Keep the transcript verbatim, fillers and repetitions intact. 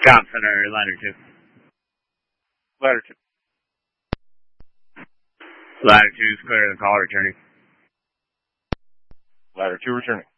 Comp Center, ladder two. Ladder two. Ladder two is clear of the call returning. Ladder two returning.